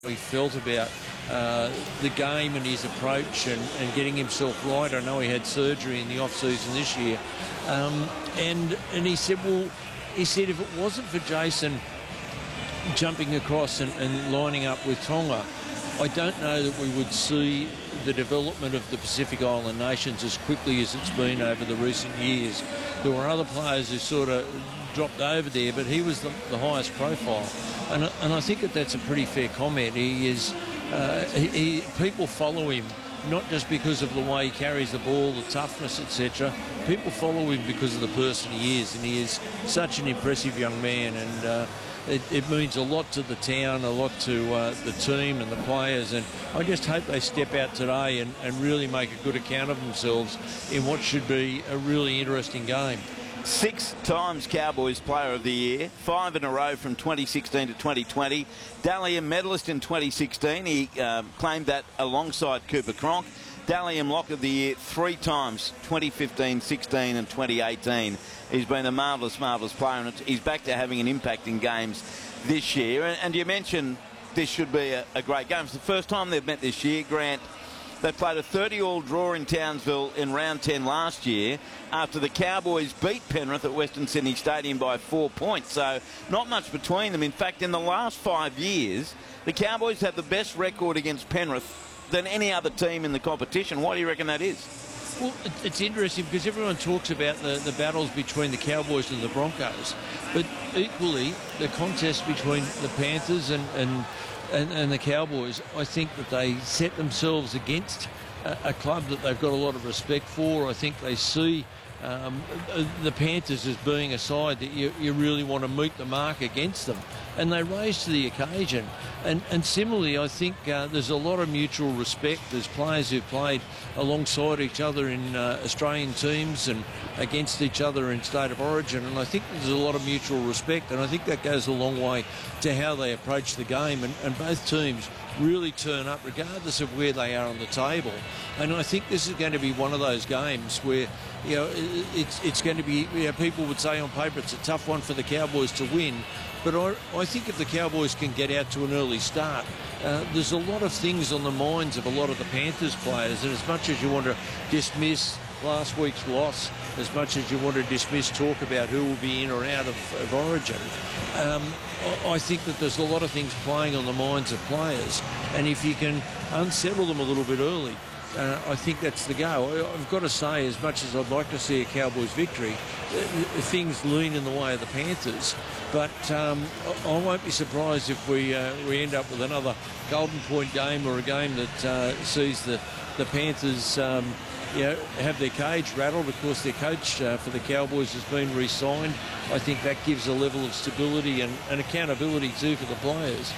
he felt about the game and his approach and getting himself right. I know he had surgery in the off-season this year. And he said, well, if it wasn't for Jason jumping across and lining up with Tonga, I don't know that we would see the development of the Pacific Island nations as quickly as it's been over the recent years. There were other players who sort of dropped over there, but he was the highest profile. And I think that's a pretty fair comment. He is, people follow him, not just because of the way he carries the ball, the toughness, etc. People follow him because of the person he is, and he is such an impressive young man, and it means a lot to the town, a lot to the team and the players, and I just hope they step out today and really make a good account of themselves in what should be a really interesting game. 6 times Cowboys Player of the Year, 5 in a row from 2016 to 2020. Dally M medalist in 2016. He claimed that alongside Cooper Cronk. Dally M Lock of the Year 3 times, 2015, 16 and 2018. He's been a marvellous, marvellous player, and he's back to having an impact in games this year. And you mentioned this should be a great game. It's the first time they've met this year, Grant. They played a 30-all draw in Townsville in round 10 last year after the Cowboys beat Penrith at Western Sydney Stadium by 4 points. So not much between them. In fact, in the last 5 years, the Cowboys have the best record against Penrith than any other team in the competition. Why do you reckon that is? Well, it's interesting because everyone talks about the battles between the Cowboys and the Broncos, but equally the contest between the Panthers and the Cowboys, I think that they set themselves against a club that they've got a lot of respect for. I think they see the Panthers as being a side that you really want to meet the mark against them, and they rise to the occasion. And similarly, I think there's a lot of mutual respect. There's players who've played alongside each other in Australian teams and against each other in State of Origin, and I think there's a lot of mutual respect, and I think that goes a long way to how they approach the game, and both teams really turn up regardless of where they are on the table. And I think this is going to be one of those games where, you know, it's going to be, you know, people would say on paper it's a tough one for the Cowboys to win, but I think if the Cowboys can get out to an early start, there's a lot of things on the minds of a lot of the Panthers players, and as much as you want to dismiss last week's loss, as much as you want to dismiss talk about who will be in or out of Origin, I think that there's a lot of things playing on the minds of players, and if you can unsettle them a little bit early, I think that's the go. I've got to say, as much as I'd like to see a Cowboys victory, things lean in the way of the Panthers, but I won't be surprised if we end up with another Golden Point game, or a game that sees the Panthers have their cage rattled. Of course, their coach for the Cowboys has been re-signed. I think that gives a level of stability and accountability too for the players.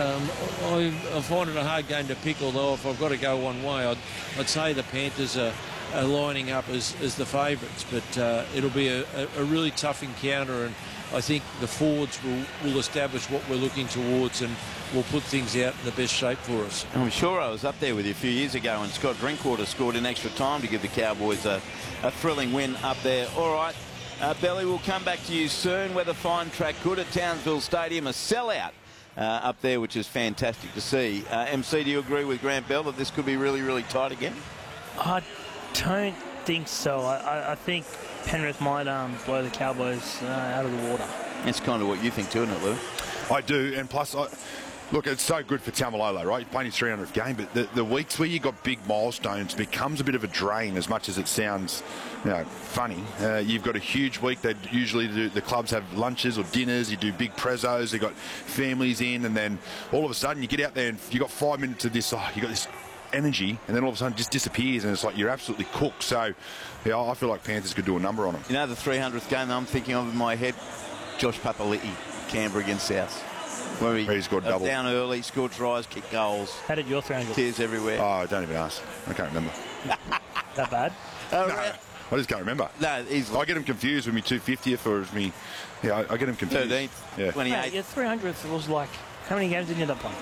I find it a hard game to pick, although if I've got to go one way, I'd say the Panthers are lining up as the favourites, but it'll be a really tough encounter, and I think the forwards will establish what we're looking towards, and will put things out in the best shape for us. I'm sure I was up there with you a few years ago when Scott Drinkwater scored in extra time to give the Cowboys a thrilling win up there. All right, Belly, we'll come back to you soon. Weather fine, track good at Townsville Stadium, a sellout up there, which is fantastic to see. MC, do you agree with Grant Bell that this could be really, really tight again? I don't think so. I think Penrith might blow the Cowboys out of the water. That's kind of what you think too, isn't it, Lou? I do, and plus, look, it's so good for Taumalolo, right? You're playing his 300th game, but the weeks where you got big milestones becomes a bit of a drain, as much as it sounds, funny. You've got a huge week. They usually do, the clubs have lunches or dinners. You do big prezos. They've got families in, and then all of a sudden you get out there and you got 5 minutes of this. You got this energy, and then all of a sudden it just disappears, and it's like you're absolutely cooked. So, yeah, I feel like Panthers could do a number on them. You know, the 300th game I'm thinking of in my head, Josh Papali'i, Canberra against South, where he scored double. Down early, scored tries, kicked goals. How did your 300? Tears everywhere. Oh, don't even ask. I can't remember. That bad? No, I just can't remember. No, easily. I get him confused with me 250th or me. Yeah, I get him confused. 13th, yeah. 28th. Your 300th was like, how many games did you end up playing?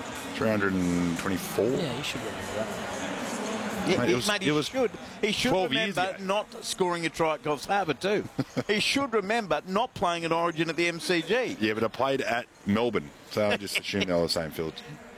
324. Yeah, you should remember that. Yeah, mate, he should remember not scoring a try at Coffs Harbour too. He should remember not playing an Origin at the MCG. Yeah, but I played at Melbourne, so I just assumed they were the same field.